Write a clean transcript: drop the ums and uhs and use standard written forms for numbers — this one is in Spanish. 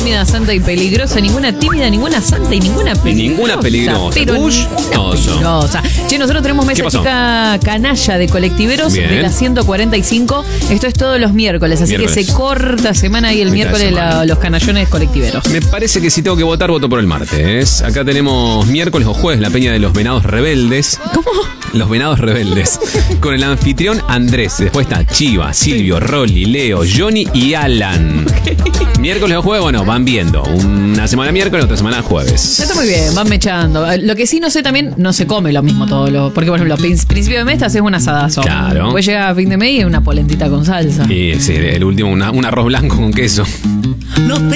tímida, santa y peligrosa. Ninguna tímida, ninguna santa y ninguna peligrosa. Ninguna peligrosa. Pero peligrosa. Che, nosotros tenemos mesa chica canalla de colectiveros. Bien. De la 145. Esto es todos los miércoles, así que se corta semana ahí el miércoles los canallones colectiveros. Me parece que si tengo que votar, voto por el martes. Acá tenemos miércoles o jueves la peña de los Venados Rebeldes. ¿Cómo? Los Venados Rebeldes. Con el anfitrión Andrés. Después está Chiva, Silvio, Rolly, Leo, Johnny y Alan. Miércoles o jueves, bueno, van viendo. Una semana miércoles, otra semana jueves. Está muy bien, van mechando. Lo que sí no sé también, no se come lo mismo todo. Porque, por ejemplo, principio de mes te haces un asadazo. Claro. Después llega a fin de mes y una polentita con salsa. Y sí, el último, un arroz blanco con queso.